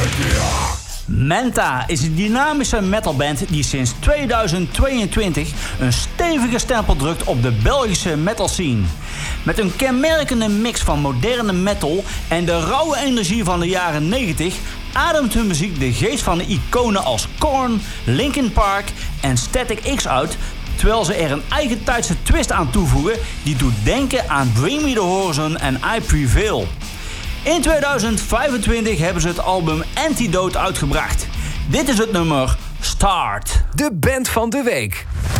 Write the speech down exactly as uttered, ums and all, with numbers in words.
Menta is een dynamische metalband die sinds tweeduizend tweeëntwintig een stevige stempel drukt op de Belgische metal scene. Met een kenmerkende mix van moderne metal en de rauwe energie van de jaren negentig ademt hun muziek de geest van de iconen als Korn, Linkin Park en Static X uit, terwijl ze er een eigen tijdse twist aan toevoegen die doet denken aan Bring Me The Horizon en I Prevail. In tweeduizend vijfentwintig hebben ze het album Antidote uitgebracht. Dit is het nummer Start. De band van de week.